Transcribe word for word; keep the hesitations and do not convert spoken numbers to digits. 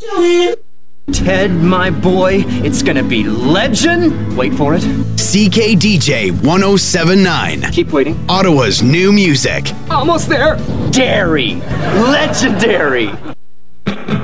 Ted, my boy, it's gonna be legend. Wait for it. C K D J one oh seven point nine. Keep waiting. Ottawa's new music. Almost there. Dairy. Legendary.